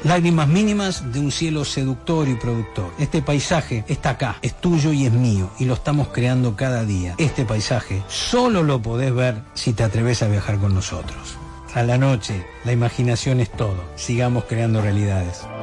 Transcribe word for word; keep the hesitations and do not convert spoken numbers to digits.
Lágrimas mínimas de un cielo seductor y productor. Este paisaje está acá, es tuyo y es mío, y lo estamos creando cada día. Este paisaje solo lo podés ver si te atreves a viajar con nosotros. A la noche, la imaginación es todo. Sigamos creando realidades.